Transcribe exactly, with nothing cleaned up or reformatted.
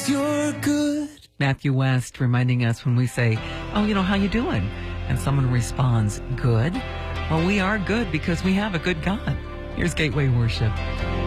You're good. Matthew West reminding us when we say, oh, you know, how you doing? And someone responds, good. Well, we are good because we have a good God. Here's Gateway Worship.